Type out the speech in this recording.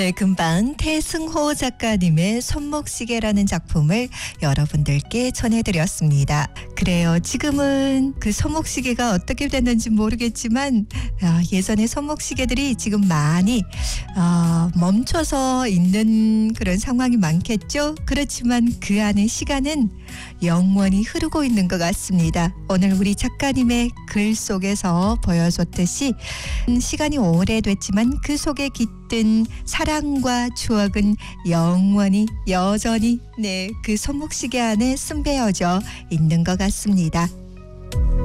네, 금방 태승호 작가님의 손목시계라는 작품을 여러분들께 전해드렸습니다. 그래요. 지금은 그 손목시계가 어떻게 됐는지 모르겠지만 예전의 손목시계들이 지금 많이 멈춰서 있는 그런 상황이 많겠죠. 그렇지만 그 안에 시간은 영원히 흐르고 있는 것 같습니다. 오늘 우리 작가님의 글 속에서 보여줬듯이 시간이 오래됐지만 그 속에 깃든 사랑과 추억은 영원히 여전히 그 손목시계 안에 숨배어져 있는 것 같습니다.